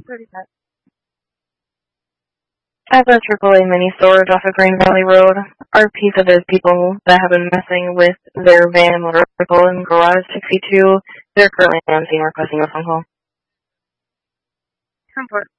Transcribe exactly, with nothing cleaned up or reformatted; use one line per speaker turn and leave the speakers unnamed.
thirty-five.
At the triple A mini storage off of Green Valley Road, our piece of those people that have been messing with their van and motorcycle in Garage sixty-two, they're currently on scene requesting a phone call.
Come for it.